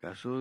caso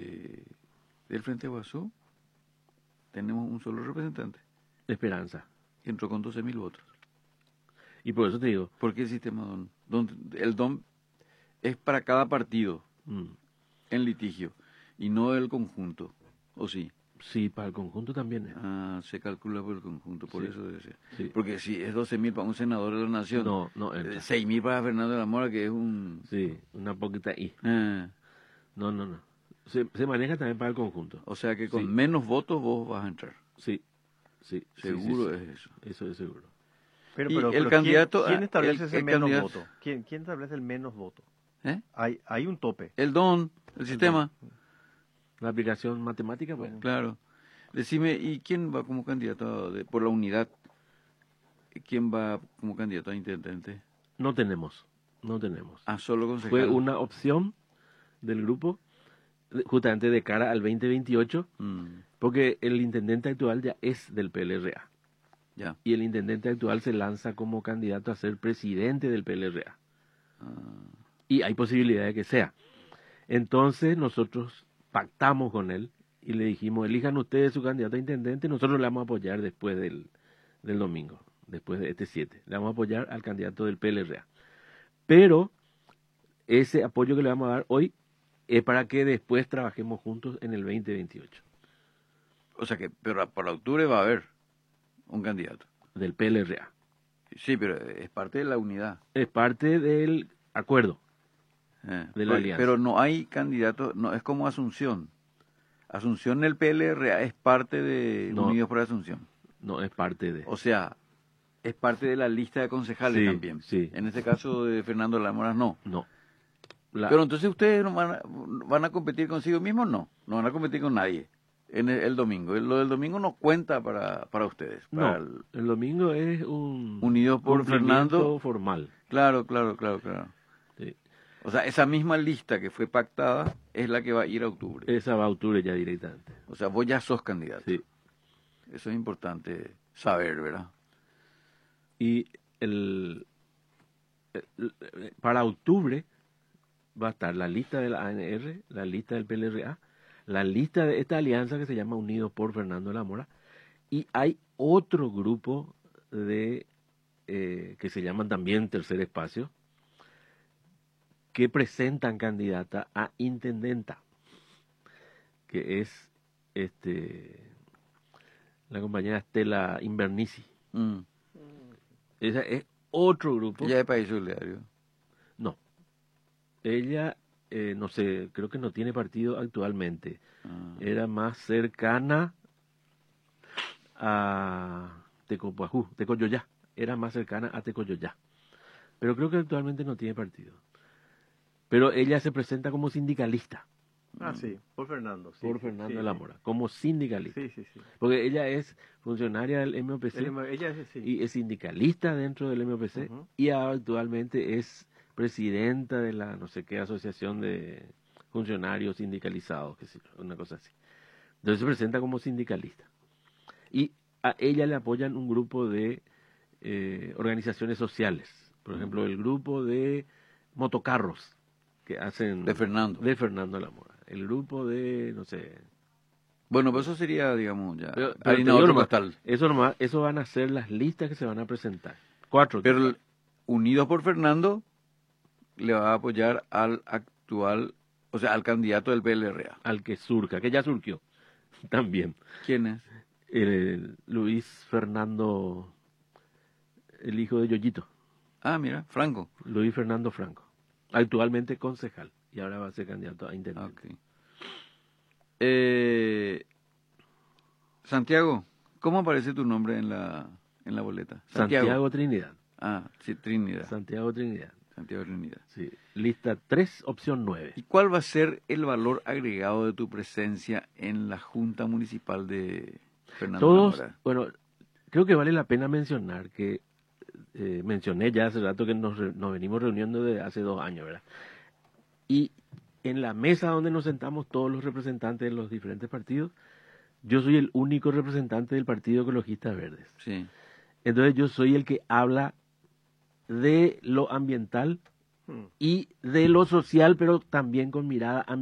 del Frente Guasú, tenemos un solo representante. Esperanza. Y entró con 12.000 votos. Y por eso te digo. ¿Por qué el sistema DON? El DON es para cada partido en litigio y no el conjunto, ¿o sí? Sí, para el conjunto también es. Ah, se calcula por el conjunto, por eso debe ser. Sí. Porque si es 12.000 para un senador de la nación, no entra. 6.000 para Fernando de la Mora, que es un... Sí, una poquita I. Ah, No. Se maneja también para el conjunto. o sea que con Sí. menos votos vos vas a entrar. Sí. Seguro sí. es eso. Eso es seguro. Pero el candidato... ¿Quién establece ese menos candidato, voto? ¿Quién establece el menos voto? ¿Eh? Hay un tope. El DON, el sistema. La aplicación matemática, bueno. Claro. Decime, ¿y quién va como candidato por la unidad? ¿Quién va como candidato a intendente? No tenemos. Ah, solo concejal. Fue una opción del grupo, justamente de cara al 2028, porque el intendente actual ya es del PLRA. Ya. Y el intendente actual se lanza como candidato a ser presidente del PLRA. Y hay posibilidad de que sea. Entonces nosotros pactamos con él y le dijimos, elijan ustedes su candidato a intendente, nosotros le vamos a apoyar después del domingo, después de este 7. Le vamos a apoyar al candidato del PLRA. Pero ese apoyo que le vamos a dar hoy es para que después trabajemos juntos en el 2028. O sea que, pero para octubre va a haber un candidato. Del PLRA. Sí, pero es parte de la unidad. Es parte del acuerdo. De la alianza. Pero no hay candidato, no es como Asunción. Asunción del PLRA es parte de Unidos por Asunción. No, es parte de... O sea, es parte de la lista de concejales también. Sí. En este caso de Fernando Lamoras no. No. Pero entonces ustedes van a competir consigo mismos, no van a competir con nadie en el domingo. Lo del domingo no cuenta para ustedes. Para el domingo es un Unidos por Fernando formal. Claro. Sí. O sea, esa misma lista que fue pactada es la que va a ir a octubre. Esa va a octubre ya directamente. O sea, vos ya sos candidato. Sí. Eso es importante saber, ¿verdad? Y para octubre va a estar la lista de la ANR, la lista del PLRA, la lista de esta alianza que se llama Unidos por Fernando de la Mora, y hay otro grupo que se llaman también Tercer Espacio, que presentan candidata a intendenta, que es la compañera Estela Invernici. Esa es otro grupo. ¿Ella es País Solidario? No. Ella, no sé, creo que no tiene partido actualmente. Era más cercana a Tecoyoyá. Era más cercana a Tecoyoyá. Pero creo que actualmente no tiene partido. Pero ella se presenta como sindicalista. Sí, por Fernando. Sí, por Fernando de la Mora, como sindicalista. Sí. Porque ella es funcionaria del MOPC y es sindicalista dentro del MOPC y actualmente es presidenta de la no sé qué asociación de funcionarios sindicalizados, qué sé yo, una cosa así. Entonces se presenta como sindicalista. Y a ella le apoyan un grupo de organizaciones sociales. Por ejemplo, el grupo de motocarros que hacen... De Fernando de la Mora. El grupo de, no sé... Bueno, pues eso sería, digamos, ya... Eso van a ser las listas que se van a presentar. 4. Pero Unidos por Fernando le va a apoyar al actual, o sea, al candidato del PLRA. Al que surca, que ya surgió también. ¿Quién es? Luis Fernando, el hijo de Yoyito. Ah, mira, Franco. Luis Fernando Franco. Actualmente concejal y ahora va a ser candidato a intendente. Okay. Santiago, ¿cómo aparece tu nombre en la boleta? Santiago Trinidad. Ah, sí, Trinidad. Santiago Trinidad. Sí. Lista 3, opción 9. ¿Y cuál va a ser el valor agregado de tu presencia en la Junta Municipal de Fernando Mora? Bueno, creo que vale la pena mencionar que mencioné ya hace rato que nos venimos reuniendo desde hace 2 años, ¿verdad? Y en la mesa donde nos sentamos todos los representantes de los diferentes partidos, yo soy el único representante del Partido Ecologistas Verdes. Sí. Entonces yo soy el que habla de lo ambiental y de lo social, pero también con mirada ambiental.